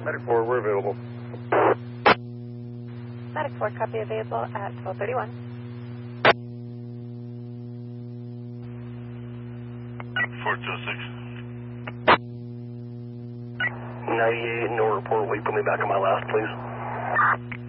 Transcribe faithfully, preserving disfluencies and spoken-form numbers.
Medic four, we're available. Medic four, copy, available at twelve thirty-one. four two six. ninety-eight, no report. Will you put me back on my last, please?